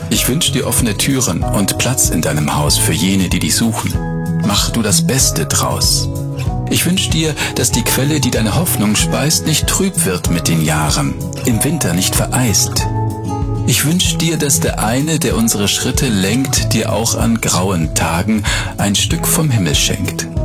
Ich wünsche dir offene Türen und Platz in deinem Haus für jene, die dich suchen. Mach du das Beste draus. Ich wünsche dir, dass die Quelle, die deine Hoffnung speist, nicht trüb wird mit den Jahren, im Winter nicht vereist. Ich wünsche dir, dass der eine, der unsere Schritte lenkt, dir auch an grauen Tagen ein Stück vom Himmel schenkt.